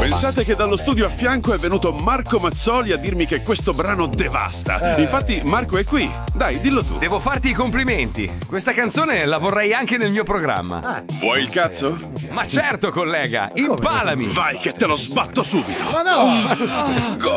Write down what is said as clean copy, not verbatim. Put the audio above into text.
Pensate che dallo studio a fianco è venuto Marco Mazzoli a dirmi che questo brano devasta. Infatti Marco è qui. Dai, dillo tu. Devo farti i complimenti. Questa canzone la vorrei anche nel mio programma. Vuoi il cazzo? Ma certo, collega, impalami. Vai che te lo sbatto subito. Ma no! Go!